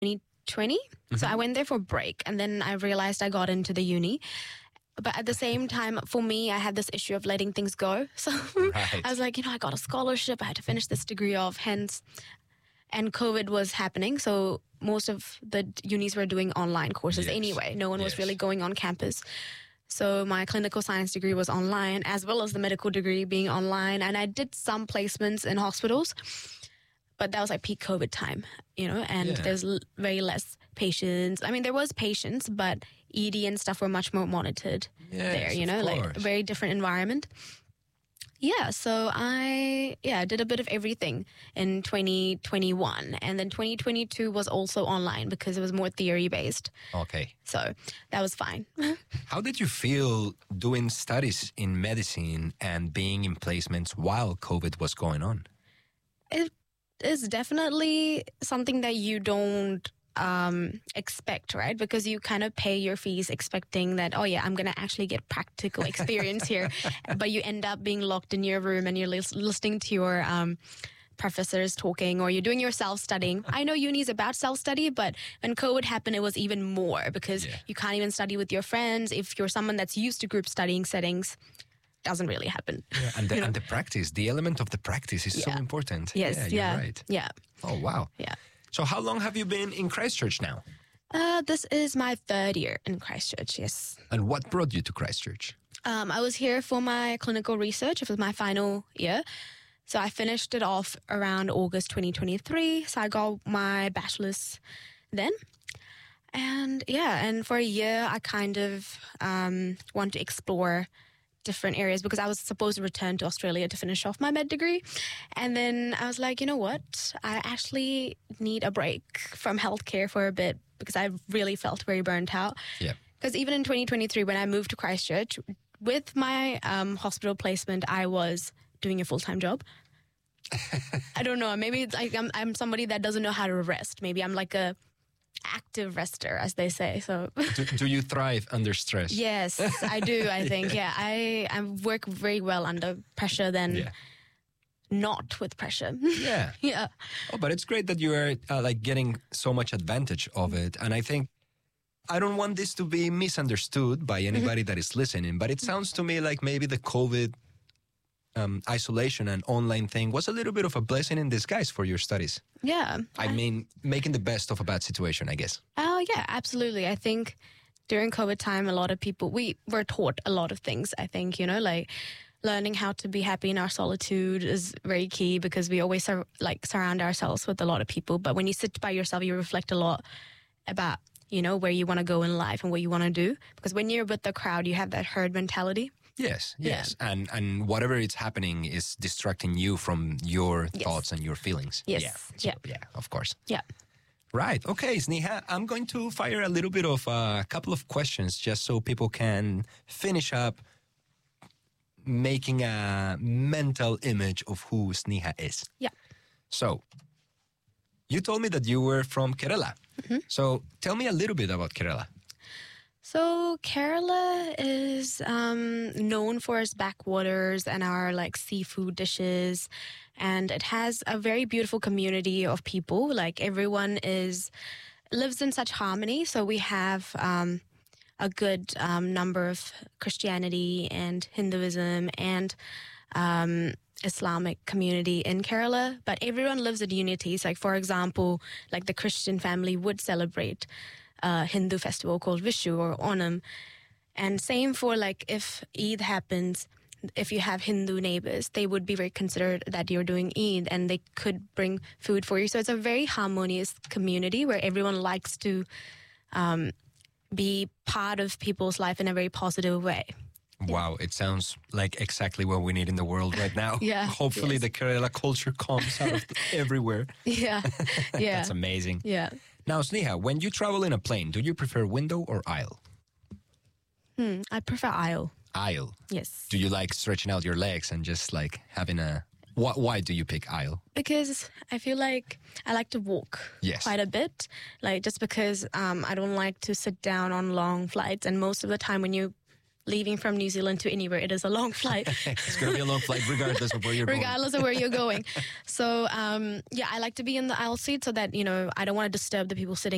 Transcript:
2020. So I went there for a break, and then I realized I got into the uni. But at the same time, for me, I had this issue of letting things go. So Right. I was like, I got a scholarship. I had to finish this degree off, and COVID was happening. So most of the unis were doing online courses Yes. anyway. No one was Yes. really going on campus. So my clinical science degree was online, as well as the medical degree being online. And I did some placements in hospitals, but that was like peak COVID time, and Yeah. there's very less patients. I mean, there was patients, but ED and stuff were much more monitored there, Yes, of like a course. very different environment. Yeah, so I did a bit of everything in 2021. And then 2022 was also online because it was more theory-based. Okay. So that was fine. How did you feel doing studies in medicine and being in placements while COVID was going on? It is definitely something that you don't expect, right? Because you kind of pay your fees expecting that, I'm going to actually get practical experience here. But you end up being locked in your room and you're listening to your professors talking, or you're doing your self-studying. I know uni is about self-study, but when COVID happened, it was even more because you can't even study with your friends. If you're someone that's used to group studying settings, doesn't really happen. Yeah, and the practice, the element of the practice is so important. Yes, you're right. Yeah. Oh, wow. Yeah. So how long have you been in Christchurch now? This is my third year in Christchurch, yes. And what brought you to Christchurch? I was here for my clinical research. It was my final year. So I finished it off around August 2023. So I got my bachelor's then. And and for a year, I kind of wanted to explore different areas because I was supposed to return to Australia to finish off my med degree. And then I was like, you know what? I actually need a break from healthcare for a bit because I really felt very burnt out. Yeah. Because even in 2023, when I moved to Christchurch, with my hospital placement, I was doing a full-time job. I don't know. Maybe it's like I'm somebody that doesn't know how to rest. Maybe I'm like a active rester, as they say. So Do you thrive under stress? yes, I do. I think I work very well under pressure than not with pressure. Yeah. Yeah. Oh, but it's great that you are getting so much advantage of it. And I think I don't want this to be misunderstood by anybody that is listening, but it sounds to me like maybe the COVID isolation and online thing was a little bit of a blessing in disguise for your studies. Yeah. I mean, making the best of a bad situation, I guess. Oh, yeah, absolutely. I think during COVID time, a lot of people, we were taught a lot of things, I think, like learning how to be happy in our solitude is very key because we always surround ourselves with a lot of people. But when you sit by yourself, you reflect a lot about, where you want to go in life and what you want to do. Because when you're with the crowd, you have that herd mentality. Yes. And whatever is happening is distracting you from your thoughts and your feelings. Yes. Yeah, of course. Yeah. Right. Okay, Sneha, I'm going to fire a little bit of a couple of questions just so people can finish up making a mental image of who Sneha is. Yeah. So, you told me that you were from Kerala. Mm-hmm. So, tell me a little bit about Kerala. So Kerala is known for its backwaters and our seafood dishes, and it has a very beautiful community of people. Like everyone lives in such harmony. So we have a good number of Christianity and Hinduism and Islamic community in Kerala, but everyone lives in unity. So for example, the Christian family would celebrate Hindu festival called Vishu or Onam. And same for if Eid happens, if you have Hindu neighbors, they would be very considerate that you're doing Eid and they could bring food for you. So it's a very harmonious community where everyone likes to be part of people's life in a very positive way. Wow, it sounds like exactly what we need in the world right now. Yeah. Hopefully the Kerala culture comes out of everywhere. Yeah. Yeah. That's amazing. Yeah. Now, Sneha, when you travel in a plane, do you prefer window or aisle? I prefer aisle. Aisle. Yes. Do you like stretching out your legs and just having a... Why do you pick aisle? Because I feel like I like to walk quite a bit. Just because I don't like to sit down on long flights. And most of the time when you're leaving from New Zealand to anywhere, it is a long flight. It's going to be a long flight regardless of where you're going. Regardless of where you're going. So, I like to be in the aisle seat so that, I don't want to disturb the people sitting